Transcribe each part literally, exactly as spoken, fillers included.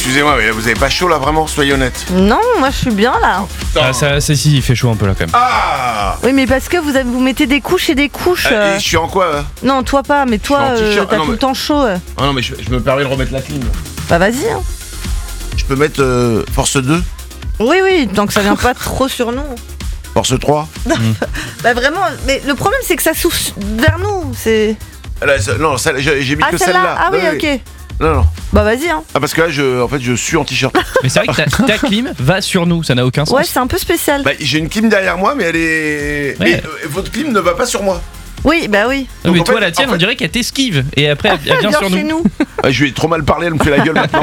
Excusez-moi, mais là, vous avez pas chaud là, vraiment, soyez honnête. Non, moi je suis bien là. Ah, ça, ça, si, il fait chaud un peu là quand même. Ah Oui, mais parce que vous, avez, vous mettez des couches et des couches. Euh, euh. et Je suis en quoi là Non, toi pas, mais toi, Je suis en euh, t-shirt. t'as Ah, non, tout mais- le temps chaud. euh. Ah non, mais je, je me permets de remettre la clim. Bah vas-y. Hein. Je peux mettre euh, force deux, Oui, oui, tant que ça vient pas trop sur nous. force trois. Bah vraiment, mais le problème c'est que ça souffle vers nous. C'est. Là, ça- non, celle- j'ai j'ai mis Ah, que celle-là. celle-là. Ah oui, Non, ok. Non, non. Bah vas-y, hein. Ah, parce que là, je, en fait, je suis en t-shirt. Mais c'est vrai que ta, ta clim va sur nous, ça n'a aucun sens. Ouais, c'est un peu spécial. Bah, j'ai une clim derrière moi, mais elle est. Ouais. Et, euh, votre clim ne va pas sur moi. Oui, bah oui. Non, mais Donc, en toi, fait- la tienne, en fait- on dirait qu'elle t'esquive. Et après, elle, elle vient Viens sur chez nous. nous. Ah, je lui ai trop mal parlé, elle me fait la gueule maintenant.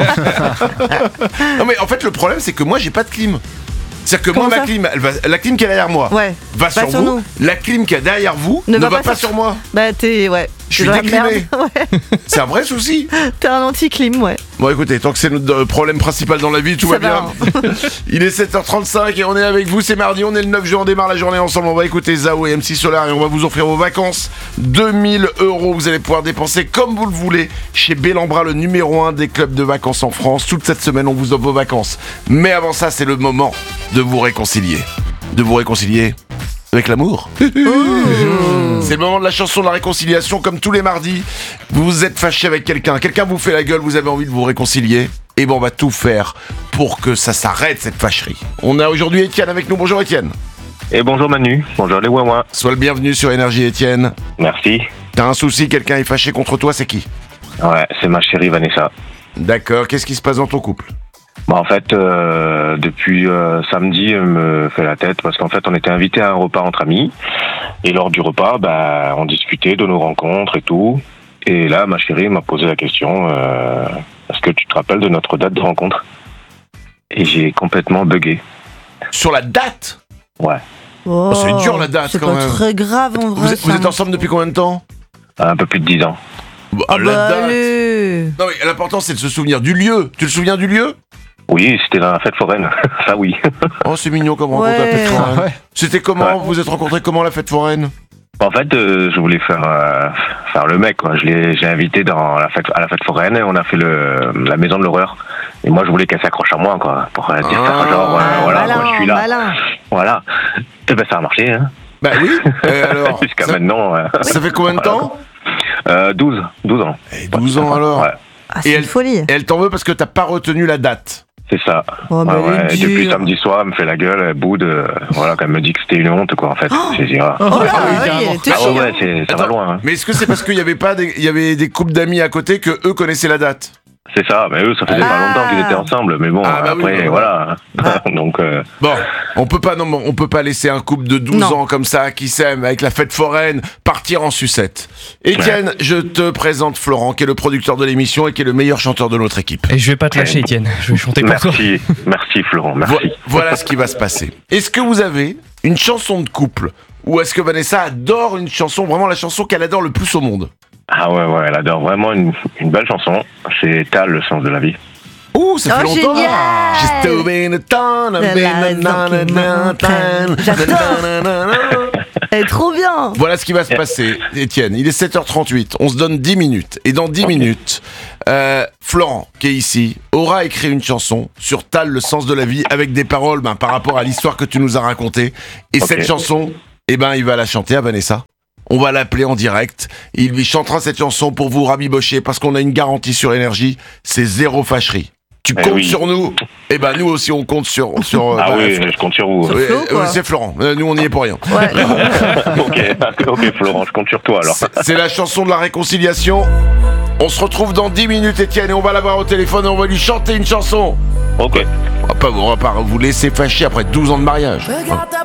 Non, mais en fait, le problème, c'est que moi, j'ai pas de clim. C'est-à-dire que Comment moi, ma ça clim, elle va, la clim qui est derrière moi Ouais. va sur, sur vous. nous. La clim qui est derrière vous ne, va, pas sur moi. Bah t'es. Ouais. Je t'es suis dans la déclimé. merde. Ouais. C'est un vrai souci. T'es un anti-clim, ouais. Bon, écoutez, tant que c'est notre euh, problème principal dans la vie, tout Ça va va, bien. Il est sept heures trente-cinq et on est avec vous. C'est mardi, on est le neuf juin, on démarre la journée ensemble. On va écouter Zao et M six Solar et on va vous offrir vos vacances. deux mille euros, vous allez pouvoir dépenser comme vous le voulez chez Bellambra, le numéro un des clubs de vacances en France. Toute cette semaine, on vous offre vos vacances. Mais avant ça, c'est le moment de vous réconcilier. De vous réconcilier avec l'amour. C'est le moment de la chanson de la réconciliation, comme tous les mardis. Vous vous êtes fâché avec quelqu'un, quelqu'un vous fait la gueule, vous avez envie de vous réconcilier. Et bon, on va tout faire pour que ça s'arrête, cette fâcherie. On a aujourd'hui Étienne avec nous. Bonjour Étienne. Et bonjour Manu, bonjour les Wawa. Sois le bienvenu sur Énergie Étienne. Merci. T'as un souci, quelqu'un est fâché contre toi, c'est qui? Ouais, c'est ma chérie Vanessa. D'accord, qu'est-ce qui se passe dans ton couple? Bah en fait, euh, depuis euh, samedi, elle me fait la tête parce qu'en fait, on était invités à un repas entre amis. Et lors du repas, bah, on discutait de nos rencontres et tout. Et là, ma chérie m'a posé la question, euh, est-ce que tu te rappelles de notre date de rencontre? Et j'ai complètement bugué. Sur la date? Ouais, Oh, c'est dur, la date, C'est quand pas même. très grave en vrai. Vous êtes, vous ça. êtes ensemble depuis combien de temps? un peu plus de dix ans. Bah, Ah la bah date. allez. Non mais l'important c'est de se souvenir du lieu. Tu te souviens du lieu? Oui, c'était dans la fête foraine, ça oui. Oh, c'est mignon comme rencontre Ouais. à la fête foraine. Ah ouais. C'était comment? Ouais. Vous vous êtes rencontrés comment, la fête foraine? En fait, euh, je voulais faire euh, faire le mec, quoi. Je l'ai, j'ai invité dans la fête à la fête foraine et on a fait le la maison de l'horreur. Et moi, je voulais qu'elle s'accroche à moi, quoi, pour euh, dire Ah, genre, euh, Ah, voilà, malin, quoi, je suis là, malin. voilà. Et ben, ça a marché, hein. Bah oui. Euh, alors, Jusqu'à ça, maintenant. euh, ça fait combien de Voilà. temps? euh, douze, douze ans. Eh, douze ans alors. Ouais, Ah, Et c'est elle- une folie. Et elle t'en veut parce que t'as pas retenu la date. c'est ça. Oh, mais Ouais, elle est ouais. Et depuis dure. samedi soir, elle me fait la gueule, elle boude, euh, voilà, quand elle me dit que c'était une honte, quoi, en fait. J'ai dit, ah. Oh là, Ah oui, oui, carrément. elle était Ah ouais, chiante. ouais, c'est, ça va Attends, loin, hein. Mais est-ce que c'est parce qu'il y avait pas des, il y avait des couples d'amis à côté que eux connaissaient la date? C'est ça, mais eux, ça faisait Ah. pas longtemps qu'ils étaient ensemble, mais bon, Ah, bah oui, après, bah, voilà. Donc, euh, Bon, on peut pas, non, mais on peut pas laisser un couple de douze Non. ans comme ça, qui s'aime, avec la fête foraine, partir en sucette. Étienne, je te présente Florent, qui est le producteur de l'émission et qui est le meilleur chanteur de notre équipe. Et je vais pas te lâcher, Étienne. Je vais chanter pour toi. merci, merci Florent, Vo- merci. voilà ce qui va se passer. Est-ce que vous avez une chanson de couple? Ou est-ce que Vanessa adore une chanson, vraiment la chanson qu'elle adore le plus au monde? Ah ouais, ouais, elle adore vraiment une, une belle chanson. C'est Tal, le sens de la vie. Ouh, ça fait Oh, longtemps! génial! Just a been a ton, a La been a raison na- na- qui na- m'entraîne. na- J'adore. na- na- na- na. Elle est trop bien. Voilà ce qui va se passer, Étienne. Il est sept heures trente-huit. On se donne dix minutes. Et dans dix Ok. minutes, euh, Florent, qui est ici, aura écrit une chanson sur Tal, le sens de la vie, avec des paroles ben, par rapport à l'histoire que tu nous as racontée. Et Ok. cette chanson, eh ben, il va la chanter à Vanessa. On va l'appeler en direct. Il lui chantera cette chanson pour vous rabibocher parce qu'on a une garantie sur Énergie. C'est zéro fâcherie. Tu Eh comptes oui. sur nous. Eh ben, nous aussi, on compte sur... sur euh, Ah bah, oui, Fl- je compte sur vous. Sur Ouais, Flo, euh, quoi. c'est Florent. Euh, Nous, on n'y est pour rien. Ouais. ok, ok Florent, je compte sur toi alors. C'est- C'est la chanson de la réconciliation. On se retrouve dans dix minutes, Étienne, et on va l'avoir au téléphone et on va lui chanter une chanson. Ok. On va pas, on va pas vous laisser fâcher après douze ans de mariage. Regarde ta